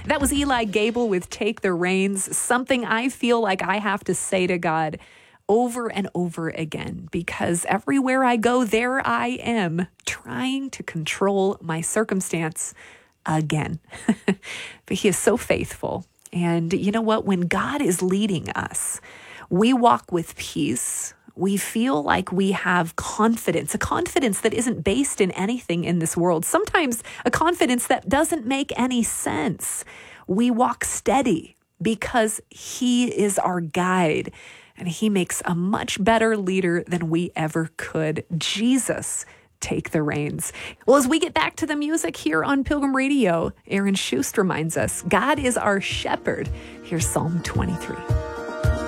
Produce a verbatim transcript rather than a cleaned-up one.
That was Eli Gable with Take the Reins, something I feel like I have to say to God over and over again, because everywhere I go, there I am trying to control my circumstance again. But he is so faithful. And you know what? When God is leading us, we walk with peace. We feel like we have confidence, a confidence that isn't based in anything in this world. Sometimes a confidence that doesn't make any sense. We walk steady because he is our guide, and he makes a much better leader than we ever could. Jesus, take the reins. Well, as we get back to the music here on Pilgrim Radio, Aaron Shust reminds us, God is our shepherd. Here's Psalm twenty-three.